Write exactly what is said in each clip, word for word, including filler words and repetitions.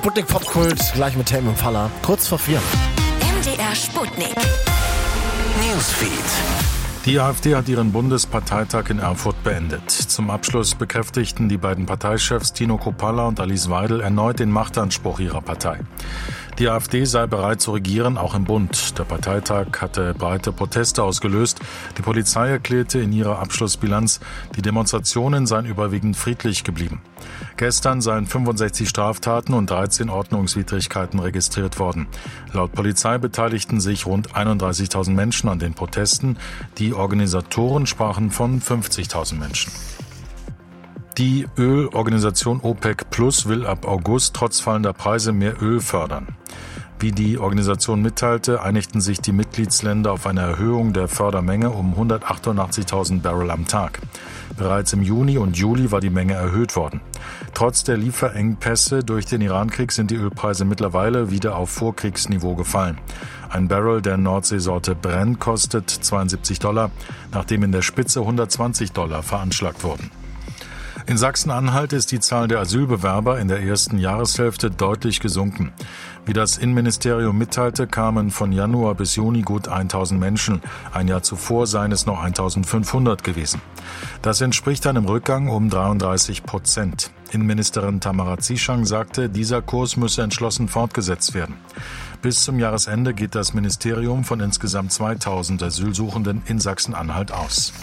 Sputnik Popkult, gleich mit Tame Impala, kurz vor vier. M D R Sputnik. Newsfeed. Die AfD hat ihren Bundesparteitag in Erfurt beendet. Zum Abschluss bekräftigten die beiden Parteichefs Tino Kruppalla und Alice Weidel erneut den Machtanspruch ihrer Partei. Die AfD sei bereit zu regieren, auch im Bund. Der Parteitag hatte breite Proteste ausgelöst. Die Polizei erklärte in ihrer Abschlussbilanz, die Demonstrationen seien überwiegend friedlich geblieben. Gestern seien fünfundsechzig Straftaten und dreizehn Ordnungswidrigkeiten registriert worden. Laut Polizei beteiligten sich rund einunddreißigtausend Menschen an den Protesten. Die Organisatoren sprachen von fünfzigtausend Menschen. Die Ölorganisation OPEC Plus will ab August trotz fallender Preise mehr Öl fördern. Wie die Organisation mitteilte, einigten sich die Mitgliedsländer auf eine Erhöhung der Fördermenge um hundertachtundachtzigtausend Barrel am Tag. Bereits im Juni und Juli war die Menge erhöht worden. Trotz der Lieferengpässe durch den Irankrieg sind die Ölpreise mittlerweile wieder auf Vorkriegsniveau gefallen. Ein Barrel der Nordseesorte Brent kostet zweiundsiebzig Dollar, nachdem in der Spitze hundertzwanzig Dollar veranschlagt wurden. In Sachsen-Anhalt ist die Zahl der Asylbewerber in der ersten Jahreshälfte deutlich gesunken. Wie das Innenministerium mitteilte, kamen von Januar bis Juni gut tausend Menschen. Ein Jahr zuvor seien es noch eintausendfünfhundert gewesen. Das entspricht einem Rückgang um dreiunddreißig Prozent. Innenministerin Tamara Zieschang sagte, dieser Kurs müsse entschlossen fortgesetzt werden. Bis zum Jahresende geht das Ministerium von insgesamt zweitausend Asylsuchenden in Sachsen-Anhalt aus.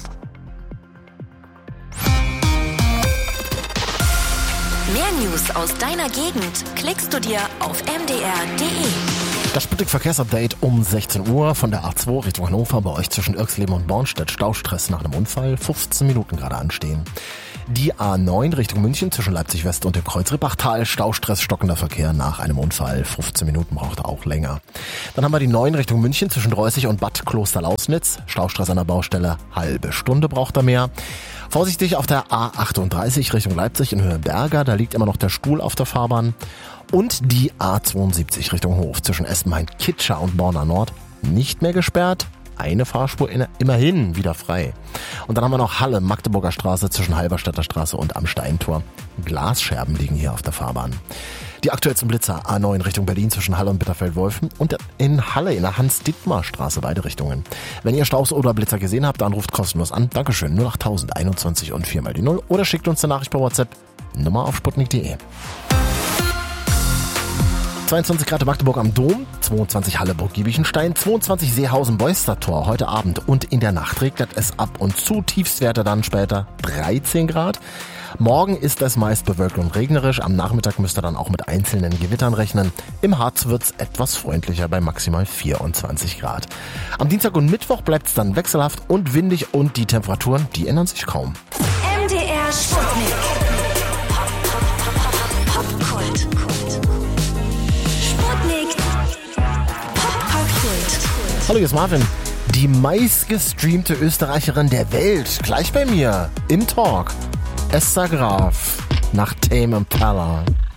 Mehr News aus deiner Gegend klickst du dir auf m d r punkt d e. Das Sputnik-Verkehrsupdate um sechzehn Uhr von der A zwei Richtung Hannover, bei euch zwischen Irxleben und Bornstedt. Staustress nach einem Unfall, fünfzehn Minuten gerade anstehen. Die A neun Richtung München zwischen Leipzig West und dem Kreuz Rippachtal, Staustress, stockender Verkehr nach einem Unfall, fünfzehn Minuten braucht er auch länger. Dann haben wir die neun Richtung München zwischen Reußig und Bad Klosterlausnitz, Staustress an der Baustelle, halbe Stunde braucht er mehr. Vorsichtig auf der A achtunddreißig Richtung Leipzig in Höhe Berger, da liegt immer noch der Stuhl auf der Fahrbahn. Und die A zweiundsiebzig Richtung Hof zwischen Espenhain-Kitscher und Borna Nord nicht mehr gesperrt. Eine Fahrspur in, immerhin wieder frei. Und dann haben wir noch Halle, Magdeburger Straße zwischen Halberstädter Straße und am Steintor. Glasscherben liegen hier auf der Fahrbahn. Die aktuellsten Blitzer A neun Richtung Berlin zwischen Halle und Bitterfeld-Wolfen und in Halle in der Hans-Dittmar-Straße, beide Richtungen. Wenn ihr Staus oder Blitzer gesehen habt, dann ruft kostenlos an. Dankeschön, null acht null null einundzwanzig und vier mal die null oder schickt uns eine Nachricht per WhatsApp. Nummer auf sputnik punkt d e. zweiundzwanzig Grad in Magdeburg am Dom, zweiundzwanzig Halle Burg-Giebichenstein, zweiundzwanzig Seehausen-Beustertor heute Abend und in der Nacht regnet es ab und zu, Tiefstwerte dann später dreizehn Grad. Morgen ist es meist bewölkt und regnerisch, am Nachmittag müsst ihr dann auch mit einzelnen Gewittern rechnen. Im Harz wird's etwas freundlicher bei maximal vierundzwanzig Grad. Am Dienstag und Mittwoch bleibt's dann wechselhaft und windig und die Temperaturen, die ändern sich kaum. M D R Sputnik. Popkult. Sputnik. Popkult. Hallo, hier ist Marvin. Die meistgestreamte Österreicherin der Welt, gleich bei mir im Talk. Esther Graf nach Tame Impala.